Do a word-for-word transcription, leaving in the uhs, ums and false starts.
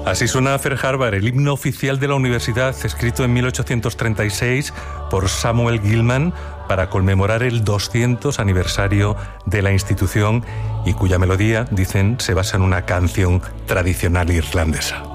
Así suena Fair Harbor, el himno oficial de la universidad, escrito en mil ochocientos treinta y seis por Samuel Gilman para conmemorar el doscientos aniversario de la institución y cuya melodía, dicen, se basa en una canción tradicional irlandesa.